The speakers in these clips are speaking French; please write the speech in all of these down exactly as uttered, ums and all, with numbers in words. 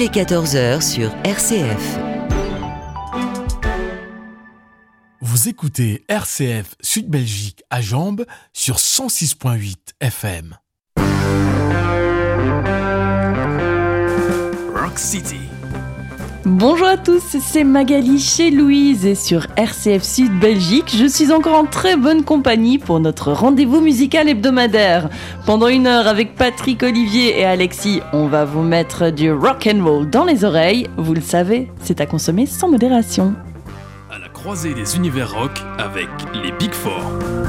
les quatorze heures sur R C F. Vous écoutez R C F Sud Belgique à Jambes sur cent six virgule huit F M. Rock City. Bonjour à tous, c'est Magali chez Louise et sur R C F Sud Belgique, je suis encore en très bonne compagnie pour notre rendez-vous musical hebdomadaire. Pendant une heure avec Patrick, Olivier et Alexis, on va vous mettre du rock and roll dans les oreilles. Vous le savez, c'est à consommer sans modération. À la croisée des univers rock avec les Big Four.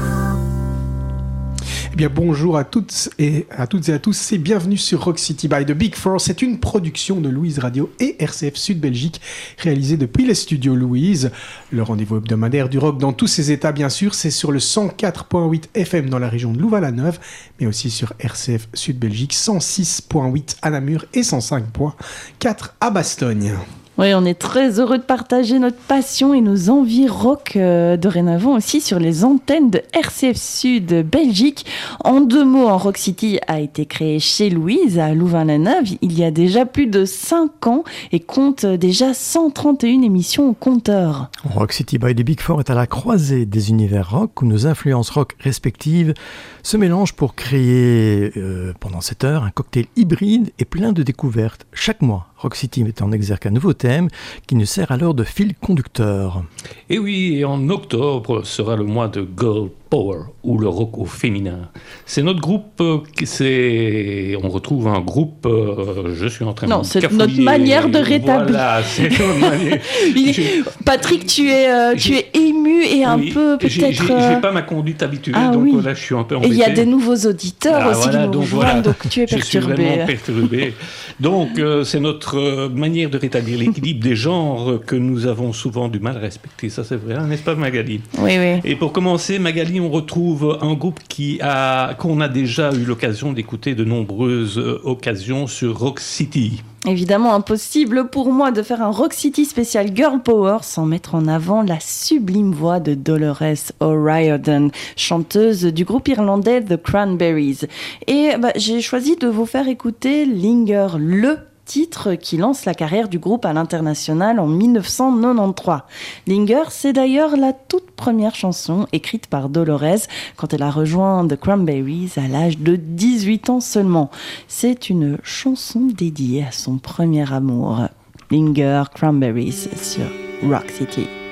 Eh bien, bonjour à toutes et à toutes et à tous et bienvenue sur Rock City by The Big Four. C'est une production de Louise Radio et R C F Sud Belgique réalisée depuis les studios Louise. Le rendez-vous hebdomadaire du rock dans tous ses états, bien sûr, c'est sur le cent quatre virgule huit F M dans la région de Louvain-la-Neuve, mais aussi sur R C F Sud Belgique cent six virgule huit à Namur et cent cinq virgule quatre à Bastogne. Oui, on est très heureux de partager notre passion et nos envies rock euh, dorénavant aussi sur les antennes de R C F Sud Belgique. En deux mots, en Rock City a été créé chez Louise à Louvain-la-Neuve il y a déjà plus de cinq ans et compte déjà cent trente et une émissions au compteur. Rock City by the Big Four est à la croisée des univers rock où nos influences rock respectives se mélangent pour créer euh, pendant cette heure un cocktail hybride et plein de découvertes. Chaque mois, Rock City met en exergue un nouveau thème qui nous sert alors de fil conducteur. Et oui, et en octobre sera le mois de Girl Power, ou le rock au féminin. C'est notre groupe, euh, c'est... on retrouve un groupe, euh, je suis en train non, de c'est cafouiller. Notre manière de rétablir. Voilà, c'est notre manière. est... Patrick, tu es, euh, tu es ému et un oui, peu peut-être... J'ai, j'ai, euh... j'ai pas ma conduite habituelle, ah, donc oui. là je suis un peu embêté. Et il y a des nouveaux auditeurs ah, aussi voilà, qui nous donc, rejoignent, voilà. donc tu es perturbé. Je suis vraiment perturbé. Donc euh, c'est notre euh, manière de rétablir l'équilibre des genres que nous avons souvent du mal à respecter. Ça c'est vrai, hein, n'est-ce pas Magali ? Oui, oui. Et pour commencer, Magali, on retrouve un groupe qui a, qu'on a déjà eu l'occasion d'écouter de nombreuses euh, occasions sur Rock City. Évidemment impossible pour moi de faire un Rock City spécial Girl Power sans mettre en avant la sublime voix de Dolores O'Riordan, chanteuse du groupe irlandais The Cranberries. Et bah, j'ai choisi de vous faire écouter Linger, le titre qui lance la carrière du groupe à l'international en dix-neuf cent quatre-vingt-treize. Linger, c'est d'ailleurs la toute première chanson écrite par Dolores quand elle a rejoint The Cranberries à l'âge de dix-huit ans seulement. C'est une chanson dédiée à son premier amour. Linger, Cranberries sur Rock City.